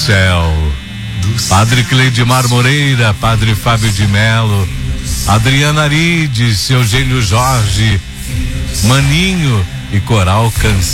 céu. Padre Cleidimar Moreira, Padre Fábio de Melo, Adriana Arides, Eugênio Jorge, Maninho e Coral Canção.